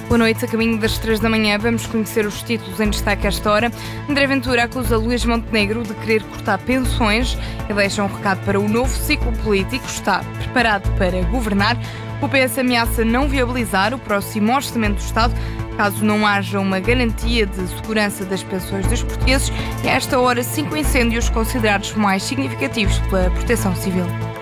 Boa noite, a caminho das 3 da manhã vamos conhecer os títulos em destaque a esta hora. André Ventura acusa Luís Montenegro de querer cortar pensões e deixa um recado para o novo ciclo político. Está preparado para governar. O PS ameaça não viabilizar o próximo orçamento do Estado caso não haja uma garantia de segurança das pensões dos portugueses. E a esta hora, 5 incêndios considerados mais significativos pela Proteção Civil.